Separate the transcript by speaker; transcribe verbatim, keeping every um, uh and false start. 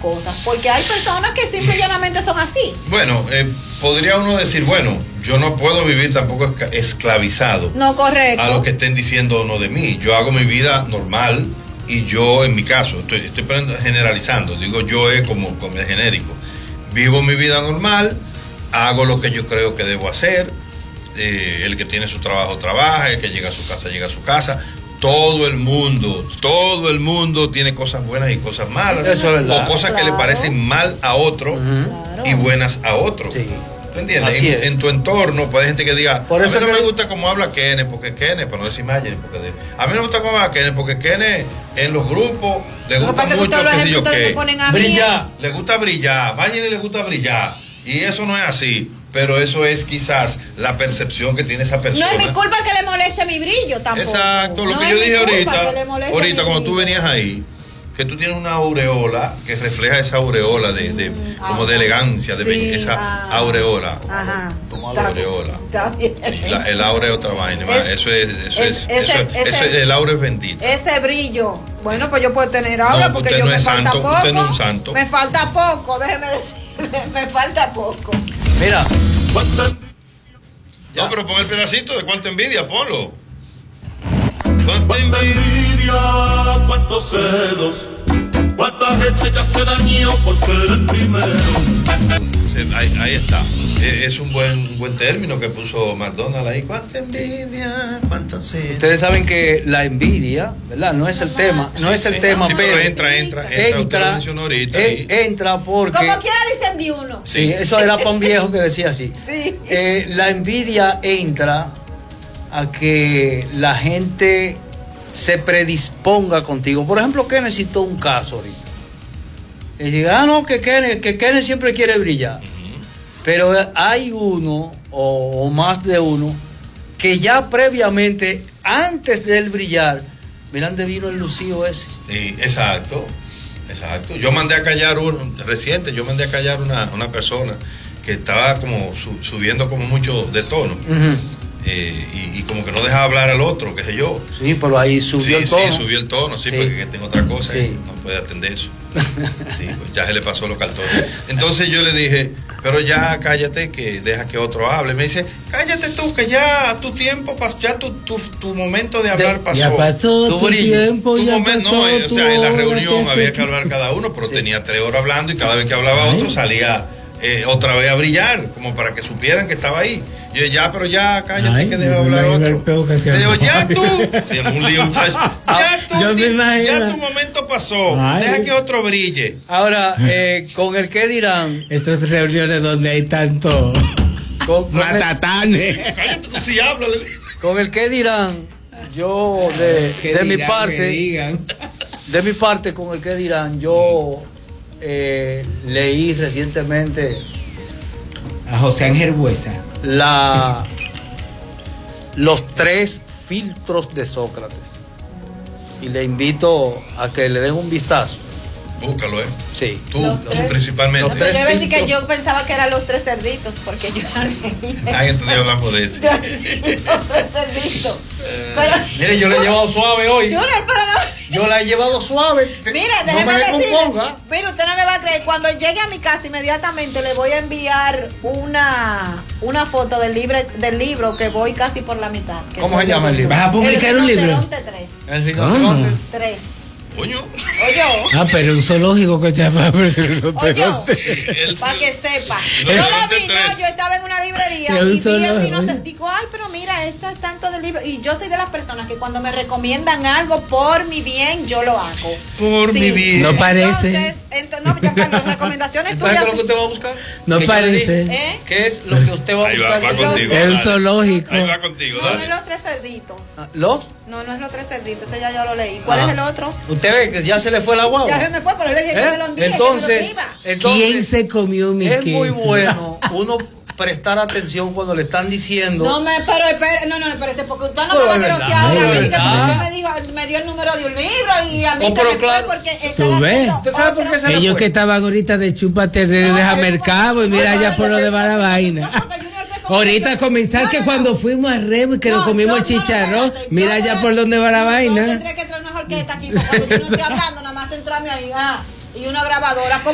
Speaker 1: cosas, porque hay personas que simple y llanamente son así.
Speaker 2: Bueno, eh, podría uno decir, bueno, yo no puedo vivir tampoco esca- esclavizado.
Speaker 1: No, correcto.
Speaker 2: A lo que estén diciendo o no de mí. Yo hago mi vida normal y yo, en mi caso, estoy, estoy generalizando, digo yo es como, como el genérico. Vivo mi vida normal, hago lo que yo creo que debo hacer. Eh, el que tiene su trabajo trabaja, el que llega a su casa llega a su casa. Todo el mundo, todo el mundo tiene cosas buenas y cosas malas.
Speaker 3: Eso es verdad.
Speaker 2: O cosas
Speaker 1: Claro.
Speaker 2: que le parecen mal a otro
Speaker 1: Claro.
Speaker 2: y buenas a otro.
Speaker 3: Sí.
Speaker 2: ¿Tú entiendes?
Speaker 3: Así
Speaker 2: En,
Speaker 3: es.
Speaker 2: en tu entorno puede gente que diga,
Speaker 3: Por
Speaker 2: a
Speaker 3: eso
Speaker 2: mí no
Speaker 3: que-
Speaker 2: me gusta cómo habla Kenneth, porque Kenneth, para no decir Mayer, porque de- a mí no me gusta cómo habla Kenneth, porque Kenneth en los grupos le
Speaker 1: Lo que
Speaker 2: gusta
Speaker 1: pasa es que
Speaker 2: mucho,
Speaker 1: todos los
Speaker 2: qué sé yo
Speaker 1: ejemplos que
Speaker 2: qué.
Speaker 1: ponen a mí.
Speaker 3: Brillar.
Speaker 2: Le gusta brillar, Mayer le gusta brillar. Y eso no es así, pero eso es quizás la percepción que tiene esa
Speaker 1: No
Speaker 2: persona.
Speaker 1: es mi culpa que le moleste mi brillo tampoco.
Speaker 2: Exacto, lo
Speaker 1: No
Speaker 2: que
Speaker 1: es
Speaker 2: yo
Speaker 1: mi
Speaker 2: dije
Speaker 1: culpa
Speaker 2: ahorita,
Speaker 1: que le moleste
Speaker 2: ahorita
Speaker 1: mi
Speaker 2: cuando tú
Speaker 1: brillo.
Speaker 2: venías ahí, que tú tienes una aureola que refleja esa aureola de, de como de elegancia, de
Speaker 1: Sí,
Speaker 2: belleza, esa
Speaker 1: ah.
Speaker 2: aureola.
Speaker 1: Ajá.
Speaker 2: Toma
Speaker 1: Está
Speaker 2: la
Speaker 1: bien,
Speaker 2: aureola.
Speaker 1: está bien.
Speaker 2: Y la- el aure es otra vaina, ma,
Speaker 1: Es-
Speaker 2: eso es, eso
Speaker 1: es-
Speaker 2: es,
Speaker 1: ese-
Speaker 2: eso es-
Speaker 1: ese-
Speaker 2: eso es- el aure es bendito.
Speaker 1: Ese brillo. Bueno, pues yo puedo tener ahora
Speaker 2: No,
Speaker 1: porque
Speaker 2: usted
Speaker 1: yo
Speaker 2: no
Speaker 1: me
Speaker 2: es
Speaker 1: falta
Speaker 2: santo,
Speaker 1: poco.
Speaker 2: usted no es un santo.
Speaker 1: Me falta poco, déjeme decirle, me falta poco.
Speaker 3: Mira,
Speaker 2: No, pero pon el pedacito de cuánta envidia, ponlo. Cuánta
Speaker 4: Cuánta
Speaker 2: envidia.
Speaker 4: envidia, cuántos celos, cuánta gente ya se dañó por ser el primero.
Speaker 2: Eh, Ahí, ahí está. Eh, Es un buen, un buen término que puso McDonald's ahí. Cuánta envidia, cuánta sed.
Speaker 3: ustedes saben que la envidia, ¿verdad? No es el tema, no es el
Speaker 2: Sí,
Speaker 3: tema,
Speaker 2: sí,
Speaker 3: pero
Speaker 2: entra, entra, entra. Usted lo
Speaker 3: entra,
Speaker 2: mencionó ahorita.
Speaker 3: eh,
Speaker 2: y-
Speaker 3: entra porque
Speaker 1: Como quiera dicen de uno.
Speaker 3: sí, eso era para un viejo que decía así.
Speaker 1: Sí.
Speaker 3: Eh, la envidia entra a que la gente se predisponga contigo. Por ejemplo, Kenneth citó un caso ahorita. Y diga, ah, no, que Kenneth, que Kenneth siempre quiere brillar. Pero hay uno o, o más de uno que ya previamente, antes de él brillar, miran de vino el lucío ese.
Speaker 2: Sí, exacto, exacto. Yo mandé a callar un reciente, yo mandé a callar una, una persona que estaba como su- subiendo como mucho de tono.
Speaker 3: Ujú.
Speaker 2: eh, y, y como que no dejaba hablar al otro, qué sé yo.
Speaker 3: Sí, pero ahí subió
Speaker 2: sí,
Speaker 3: el tono.
Speaker 2: sí, subió el tono, sí,
Speaker 3: Sí.
Speaker 2: porque que tengo otra cosa
Speaker 3: Sí.
Speaker 2: y no puede atender eso. Sí, pues ya se le pasó los cartones. Entonces yo le dije, pero ya cállate, que deja que otro hable. Me dice, cállate tú, que ya tu tiempo pasó, ya tu, tu, tu momento de hablar pasó.
Speaker 5: Ya pasó
Speaker 3: Tu
Speaker 5: tu,
Speaker 3: brillo.
Speaker 5: tiempo,
Speaker 2: Tu
Speaker 5: ya
Speaker 2: momen-
Speaker 5: pasó
Speaker 2: no, eh, o
Speaker 5: tu
Speaker 2: sea, en la
Speaker 5: hora,
Speaker 2: reunión
Speaker 5: te
Speaker 2: había
Speaker 5: hace-
Speaker 2: que hablar cada uno, pero
Speaker 3: Sí.
Speaker 2: tenía tres horas hablando y cada vez que hablaba
Speaker 5: Ay.
Speaker 2: otro salía eh, otra vez a brillar, como para que supieran que estaba ahí. Y yo, ya, pero ya, cállate,
Speaker 5: Ay,
Speaker 2: que
Speaker 5: me
Speaker 2: deja hablar
Speaker 5: imagino
Speaker 2: otro.
Speaker 5: el peo que se
Speaker 2: Le digo,
Speaker 5: armó.
Speaker 2: ya tú, sí, en un lío, muchacho. Ya tú,
Speaker 5: Yo me
Speaker 2: ti-
Speaker 5: imagino.
Speaker 2: ya tu momento pasó,
Speaker 5: Ay.
Speaker 2: deja que otro brille.
Speaker 3: Ahora, eh, con el que dirán,
Speaker 5: Esas reuniones donde hay tanto
Speaker 3: con, con el,
Speaker 5: matatanes.
Speaker 2: Cállate, tú sí hablas, le digo.
Speaker 3: con el que dirán, yo de,
Speaker 5: Que
Speaker 3: de mi
Speaker 5: dirán, que
Speaker 3: parte,
Speaker 5: digan.
Speaker 3: de mi parte, con el que dirán, yo eh, leí recientemente
Speaker 5: A José Ángel Buesa.
Speaker 3: la los tres filtros de Sócrates y le invito a que le den un vistazo.
Speaker 2: Búscalo, eh.
Speaker 3: Sí.
Speaker 2: Tú,
Speaker 1: Los
Speaker 2: tú
Speaker 1: tres.
Speaker 2: principalmente.
Speaker 3: Los tres
Speaker 1: Debe decir que
Speaker 3: filtros.
Speaker 1: yo pensaba que eran los tres cerditos, porque yo no leí.
Speaker 2: Ay, entonces hablamos de eso.
Speaker 1: Yo leí los tres cerditos. Pero,
Speaker 3: Mire, yo le he llevado suave hoy.
Speaker 1: Junior, pero no.
Speaker 3: Yo la he llevado suave.
Speaker 1: Mira,
Speaker 3: no
Speaker 1: déjeme
Speaker 3: me
Speaker 1: decirle,
Speaker 3: descomponga.
Speaker 1: pero usted no me va a creer, cuando llegue a mi casa inmediatamente le voy a enviar una una foto del libro del libro que voy casi por la mitad. que
Speaker 3: ¿Cómo
Speaker 1: estoy
Speaker 3: se llama el
Speaker 1: leyendo.
Speaker 3: libro?
Speaker 5: ¿Vas a publicar un libro?
Speaker 1: Rinoceronte tres.
Speaker 3: El rinoceronte.
Speaker 1: Tres.
Speaker 2: Coño.
Speaker 1: Oye,
Speaker 5: Ah, pero un zoológico que te llama
Speaker 1: oye,
Speaker 2: El-
Speaker 1: para que sepa.
Speaker 2: No,
Speaker 1: Yo
Speaker 2: no,
Speaker 1: lo
Speaker 2: de
Speaker 1: vi,
Speaker 2: tres.
Speaker 1: no, yo estaba en una librería
Speaker 5: Es un
Speaker 1: y vi el
Speaker 5: zoológico.
Speaker 1: rinoceronte. Digo, ay, pero mira, esto es tanto del libro. Y yo soy de las personas que cuando me recomiendan algo por mi bien, yo lo hago.
Speaker 2: Por
Speaker 1: Sí.
Speaker 2: mi vida.
Speaker 5: No parece.
Speaker 1: Entonces, ento- no, ya Carlos, recomendaciones
Speaker 3: Entonces,
Speaker 1: tuyas.
Speaker 3: ¿qué es lo que usted va a buscar?
Speaker 5: No
Speaker 3: Que yo le
Speaker 5: parece.
Speaker 3: dije,
Speaker 1: ¿Eh?
Speaker 3: ¿qué es lo que usted va a
Speaker 2: Ahí va,
Speaker 3: buscar?
Speaker 2: va contigo.
Speaker 5: Es un
Speaker 2: dale.
Speaker 5: zoológico.
Speaker 2: Ahí va contigo,
Speaker 1: No, no es
Speaker 2: dale.
Speaker 1: los tres cerditos.
Speaker 3: Ah, ¿Los?
Speaker 1: No, no es los tres cerditos, ese ya yo lo leí. ¿Cuál
Speaker 3: Ah.
Speaker 1: es el otro?
Speaker 3: Usted ve que ya se le fue la guagua.
Speaker 1: Ya se me fue, pero le dije que
Speaker 3: ¿Eh?
Speaker 1: me lo envíe,
Speaker 3: Entonces,
Speaker 1: que me lo escriba.
Speaker 3: entonces
Speaker 5: ¿Quién se comió mi
Speaker 3: es muy
Speaker 5: queso?
Speaker 3: bueno uno prestar atención cuando le están diciendo.
Speaker 1: No me, pero espere, no, no, espérese, porque usted no
Speaker 3: Pero
Speaker 1: me va a
Speaker 3: es
Speaker 1: querer
Speaker 3: verdad,
Speaker 1: ahora.
Speaker 5: es
Speaker 1: Me dice,
Speaker 5: verdad.
Speaker 1: porque usted me, dijo, me dio el número de un libro y a mí
Speaker 3: Oh,
Speaker 1: se
Speaker 3: pero
Speaker 1: me
Speaker 3: claro.
Speaker 1: fue porque estaba
Speaker 5: ¿Tú ves?
Speaker 1: haciendo
Speaker 3: ¿Usted sabe por
Speaker 1: otra-
Speaker 3: qué se le
Speaker 5: Ellos
Speaker 3: fue?
Speaker 5: que estaban ahorita de chúpate de
Speaker 1: No,
Speaker 5: deja
Speaker 1: yo no
Speaker 5: mercado y
Speaker 1: puedo-
Speaker 5: mira
Speaker 1: no,
Speaker 5: ya
Speaker 1: yo
Speaker 5: por
Speaker 1: no
Speaker 5: lo de
Speaker 1: puedo
Speaker 5: la
Speaker 1: explicar
Speaker 5: vaina.
Speaker 1: porque Junior ve como
Speaker 5: Ahorita
Speaker 1: que-
Speaker 5: comenzar
Speaker 1: No,
Speaker 5: que
Speaker 1: no,
Speaker 5: cuando
Speaker 1: no.
Speaker 5: fuimos a Remo y que
Speaker 1: No,
Speaker 5: nos comimos
Speaker 1: yo- yo no,
Speaker 5: chicharrón,
Speaker 1: espérate,
Speaker 5: mira
Speaker 1: yo
Speaker 5: ya
Speaker 1: no-
Speaker 5: por donde va la
Speaker 1: Yo
Speaker 5: vaina.
Speaker 1: tendré que traer una orquesta aquí, porque cuando yo no estoy hablando, nada más entrarme ahí, ah, y una grabadora.